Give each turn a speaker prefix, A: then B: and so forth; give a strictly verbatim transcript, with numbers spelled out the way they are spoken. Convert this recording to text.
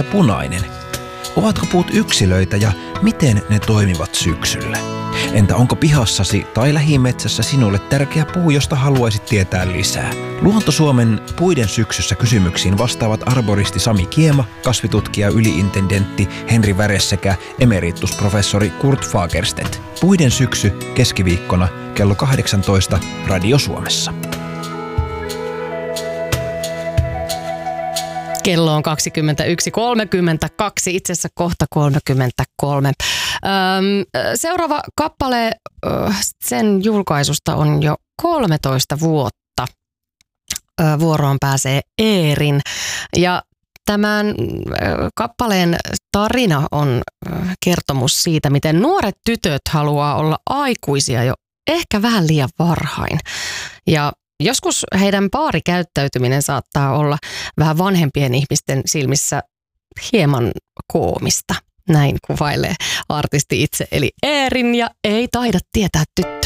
A: punainen. Ovatko puut yksilöitä ja miten ne toimivat syksyllä? Entä onko pihassasi tai lähimetsässä sinulle tärkeä puu, josta haluaisit tietää lisää? Luonto-Suomen Puiden syksyssä kysymyksiin vastaavat arboristi Sami Kiema, kasvitutkija yliintendentti Henri Väres sekä emeritusprofessori Kurt Fagerstedt. Puiden syksy keskiviikkona kello kahdeksantoista Radio Suomessa.
B: Kello on kaksikymmentäyksi kolmekymmentäkaksi, itse asiassa kohta kolmekymmentäkolme. Öm, seuraava kappale, sen julkaisusta on jo kolmetoista vuotta. Vuoroon pääsee Eerin. Ja tämän kappaleen tarina on kertomus siitä, miten nuoret tytöt haluaa olla aikuisia jo ehkä vähän liian varhain. Ja joskus heidän paarikäyttäytyminen saattaa olla vähän vanhempien ihmisten silmissä hieman koomista. Näin kuvailee artisti itse, eli Eerin ja Ei taida tietää tyttö.